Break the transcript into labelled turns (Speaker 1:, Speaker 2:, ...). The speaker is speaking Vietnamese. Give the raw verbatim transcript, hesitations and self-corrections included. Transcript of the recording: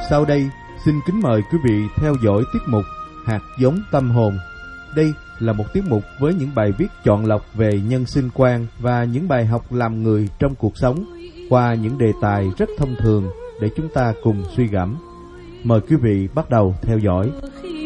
Speaker 1: Sau đây, xin kính mời quý vị theo dõi tiết mục Hạt giống tâm hồn. Đây là một tiết mục với những bài viết chọn lọc về nhân sinh quan và những bài học làm người trong cuộc sống qua những đề tài rất thông thường để chúng ta cùng suy gẫm. Mời quý vị bắt đầu theo dõi.